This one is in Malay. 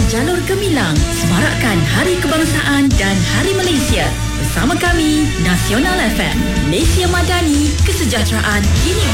Jalur Gemilang semarakkan Hari Kebangsaan dan Hari Malaysia. Bersama kami, Nasional FM, Malaysia Madani, kesejahteraan kini